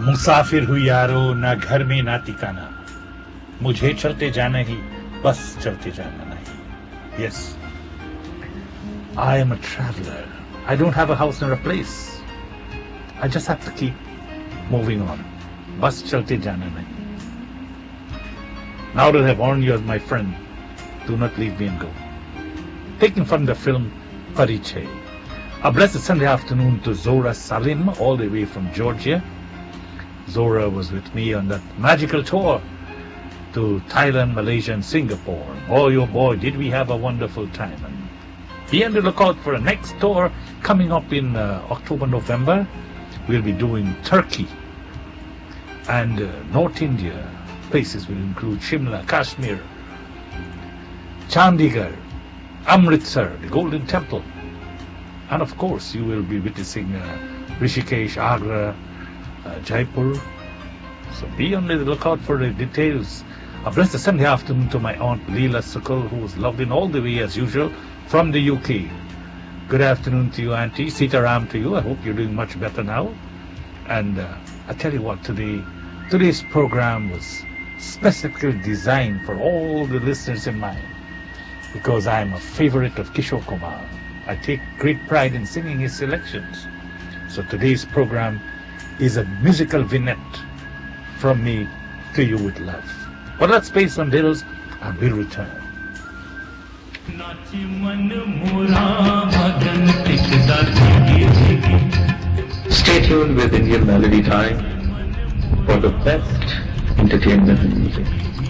मुसाफिर हुई यारो ना घर में ना ठिकाना मुझे चलते जाना ही बस चलते जाना नहीं yes I am a traveler I don't have a house or a place I just have to keep moving on bus chalte jana nahi now that I've warned you as my friend do not leave me and go taken from the film Pariche a blessed Sunday afternoon to Zora Salim all the way from Georgia Zora was with me on that magical tour to Thailand, Malaysia and Singapore boy oh boy did we have a wonderful time and be on the lookout for a next tour coming up in October, November. We'll be doing Turkey and North India. Places will include Shimla, Kashmir, Chandigarh, Amritsar, the Golden Temple. And of course, you will be witnessing Rishikesh, Agra, Jaipur. So be on the lookout for the details. A blessed Sunday afternoon to my aunt Leela Sukul, who was loved in all the way as usual from the UK. Good afternoon to you, Auntie. Sitaram to you. I hope you're doing much better now. And I tell you what, today's program was specifically designed for all the listeners in mind because I'm a favorite of Kishore Kumar. I take great pride in singing his selections. So today's program is a musical vignette from me to you with love. But let's pay some bills and we'll return. Stay tuned with Indian Melody Time for the best entertainment and music.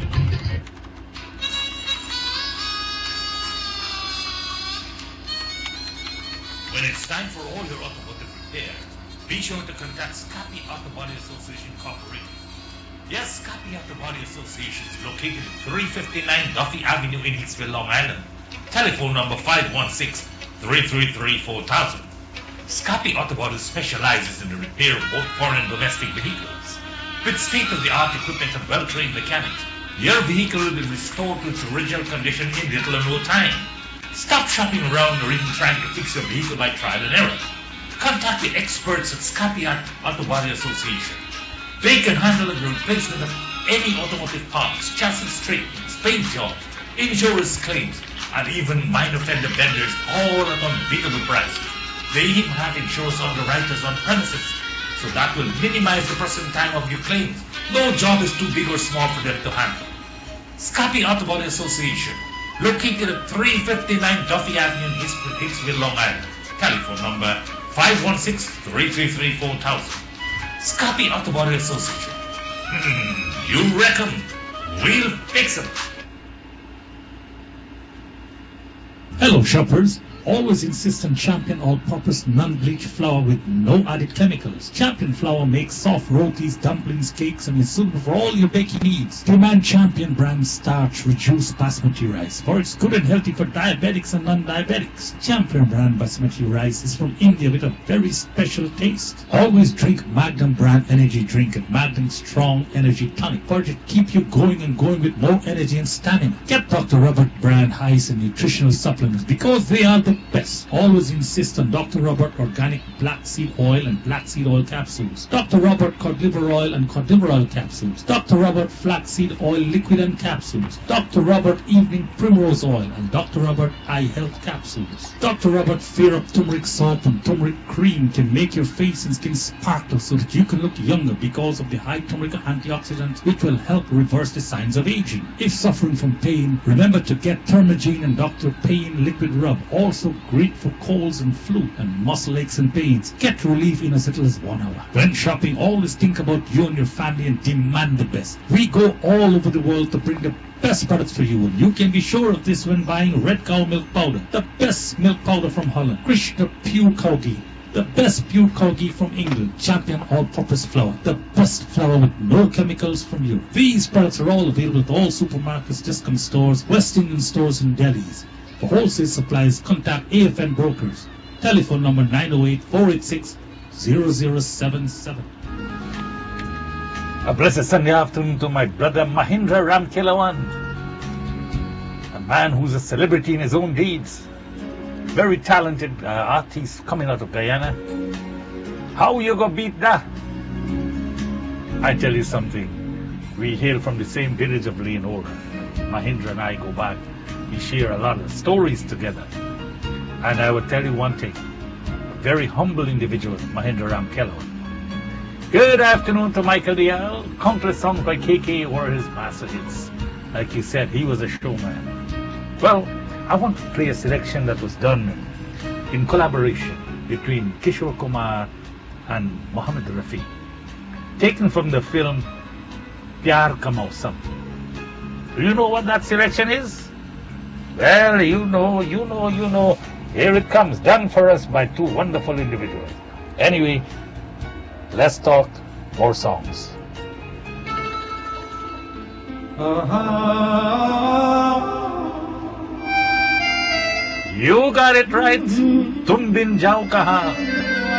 When it's time for all your automotive repair, be sure to contact Scapi Auto Body Association Corporation. Yes, Scapi Auto Body Association is located at 359 Duffy Avenue in Hicksville, Long Island. Telephone number 516-333-4000. Scapi Auto Body specializes in the repair of both foreign and domestic vehicles. With state-of-the-art equipment and well-trained mechanics, your vehicle will be restored to its original condition in little or no time. Stop shopping around or even trying to fix your vehicle by trial and error. Contact the experts at Scapi Auto Body Association. They can handle the replacement of any automotive parts, chassis straightens, paint jobs, insurance claims, and even minor fender benders, all at unbeatable prices. They even have insurance underwriters on premises, so that will minimize the processing time of your claims. No job is too big or small for them to handle. Scapi Auto Body Association, located at 359 Duffy Avenue in Hicksville, Long Island. Telephone number 516-333-4000. Scapi Auto Body Association. You reckon? We'll fix it. Hello shoppers, always insist on Champion all-purpose non-bleach flour with no added chemicals. Champion flour makes soft rotis, dumplings, cakes and is suitable for all your baking needs. Demand Champion brand starch reduced basmati rice, for it's good and healthy for diabetics and non-diabetics. Champion brand basmati rice is from India with a very special taste. Always drink Magnum brand energy drink at Magnum Strong Energy Tonic, for it keep you going and going with more energy and stamina. Get Dr. Robert brand Highs and nutritional supplements because they are the best. Always insist on Dr. Robert organic black seed oil and black seed oil capsules. Dr. Robert cod liver oil and cod liver oil capsules. Dr. Robert flaxseed oil liquid and capsules. Dr. Robert evening primrose oil and Dr. Robert eye health capsules. Dr. Robert Fear Up turmeric soap and turmeric cream can make your face and skin sparkle so that you can look younger because of the high turmeric antioxidants which will help reverse the signs of aging. If suffering from pain, remember to get Termagene and Dr. Pain liquid rub. Also great for colds and flu and muscle aches and pains. Get relief in as little as 1 hour. When shopping, always think about you and your family and demand the best. We go all over the world to bring the best products for you, and you can be sure of this when buying Red Cow milk powder, the best milk powder from Holland. Krishna Pure Cow Ghee, the best pure cow ghee from England. Champion all-purpose flour, the best flour with no chemicals from Europe. These products are all available at all supermarkets, discount stores, West Indian stores and delis. For wholesale supplies, contact AFN Brokers. Telephone number 908-486-0077. A blessed Sunday afternoon to my brother Mahindra Ramkelawan, a man who's a celebrity in his own deeds. Very talented artist coming out of Guyana. How you gonna beat that? I tell you something. We hail from the same village of Leonora. Mahindra and I go back. We share a lot of stories together. And I will tell you one thing. A very humble individual, Mahindra Ram Kellogg. Good afternoon to Michael Dial. Countless songs by KK were his master hits. Like you said, he was a showman. Well, I want to play a selection that was done in collaboration between Kishore Kumar and Mohammed Rafi, taken from the film Pyar Ka Mausam. Do you know what that selection is? Well, you know. Here it comes, done for us by two wonderful individuals. Anyway, let's talk more songs. You got it right. Tum bin jao kahan.